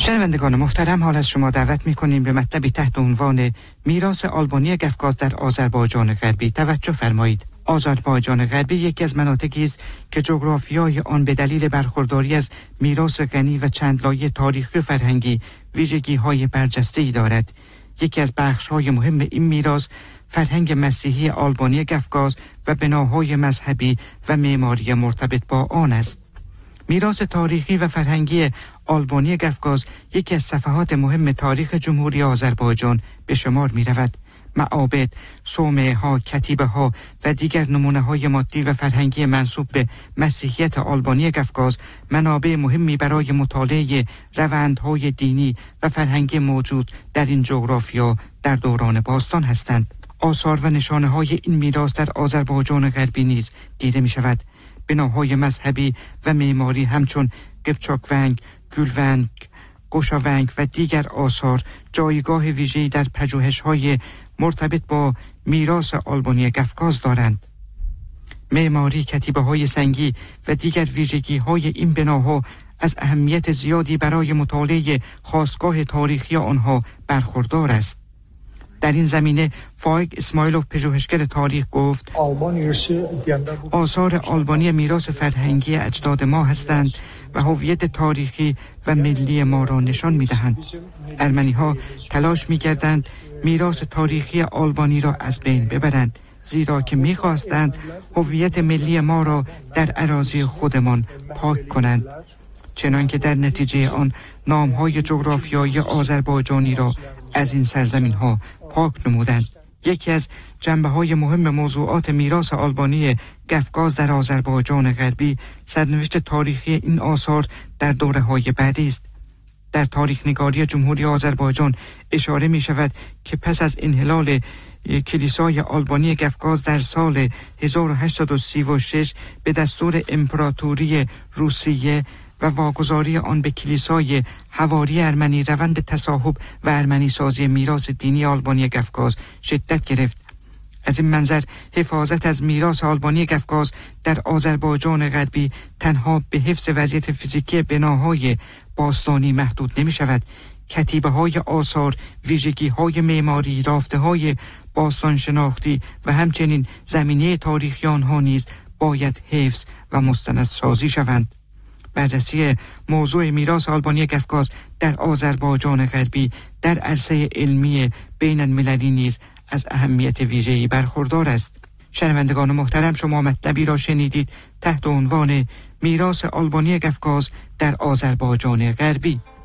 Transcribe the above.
شنوندگان محترم، حال از شما دعوت می‌کنیم به مطلبی تحت عنوان میراث آلبانی گفگاز در آذربایجان غربی توجه فرمایید. آذربایجان غربی یکی از مناطقی است که جغرافیای آن به دلیل برخورداری از میراث غنی و چند لایه تاریخی و فرهنگی ویژگی‌های برجسته‌ای دارد. یکی از بخش‌های مهم این میراث فرهنگ مسیحی آلبانی گفگاز و بناهای مذهبی و معماری مرتبط با آن است. میراث تاریخی و فرهنگی آلبانی گفگاز یکی از صفحات مهم تاریخ جمهوری آذربایجان به شمار می رود. معابد، صومعه ها، کتیبه ها و دیگر نمونه های مادی و فرهنگی منسوب به مسیحیت آلبانی گفگاز منابع مهمی برای مطالعه روندهای دینی و فرهنگی موجود در این جغرافیا در دوران باستان هستند. آثار و نشانه های این میراث در آذربایجان غربی نیز دیده می شود. بناهای مذهبی و معماری همچون قبچاکونگ، گولونگ، گوشاونگ و دیگر آثار جایگاه ویژه‌ای در پژوهش‌های مرتبط با میراث آلبانی گفگاز دارند. معماری، کتیبه‌های سنگی و دیگر ویژگی‌های این بناها از اهمیت زیادی برای مطالعه خاستگاه تاریخی آنها برخوردار است. در این زمینه فایگ اسماعیلوف، پژوهشگر تاریخ، گفت آثار آلبانی میراث فرهنگی اجداد ما هستند و هویت تاریخی و ملی ما را نشان می‌دهند. ارمنی‌ها تلاش می‌کردند میراث تاریخی آلبانی را از بین ببرند، زیرا که می‌خواستند هویت ملی ما را در اراضی خودمان پاک کنند، چنانکه در نتیجه آن نام‌های جغرافیایی آذربایجانی را از این سرزمین‌ها پاک نمودند. یکی از جنبه‌های مهم موضوعات میراث آلبانی گفگاز در آذربایجان غربی سرنوشت تاریخی این آثار در دوره‌های بعدی است. در تاریخ نگاری جمهوری آذربایجان اشاره می‌شود که پس از انحلال کلیسای آلبانی گفگاز در سال 1836 به دستور امپراتوری روسیه و واگذاری آن به کلیسای حواری ارمنی، روند تصاحب و ارمنی سازی میراث دینی آلبانی گفگاز شدت گرفت. از این منظر حفاظت از میراث آلبانی گفگاز در آذربایجان غربی تنها به حفظ وضعیت فیزیکی بناهای باستانی محدود نمی شود. کتیبه های آثار، ویژگی های معماری، رافته های باستان شناختی و همچنین زمینه تاریخی آنها نیز باید حفظ و مستندسازی شوند. بررسی موضوع میراث آلبانی گفگاز در آذربایجان غربی در عرصه علمی بین المللی نیز از اهمیت ویژه‌ای برخوردار است. شنوندگان محترم، شما مطلبی را شنیدید تحت عنوان میراث آلبانی گفگاز در آذربایجان غربی.